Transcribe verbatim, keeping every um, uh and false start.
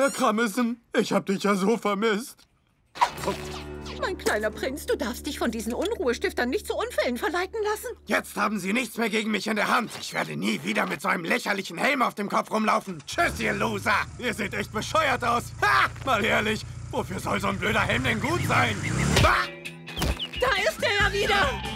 Herr Krammessen, ich hab dich ja so vermisst. Mein kleiner Prinz, du darfst dich von diesen Unruhestiftern nicht zu Unfällen verleiten lassen. Jetzt haben Sie nichts mehr gegen mich in der Hand. Ich werde nie wieder mit so einem lächerlichen Helm auf dem Kopf rumlaufen. Tschüss, ihr Loser. Ihr seht echt bescheuert aus. Ha! Mal ehrlich, wofür soll so ein blöder Helm denn gut sein? Ha! Da ist er ja wieder!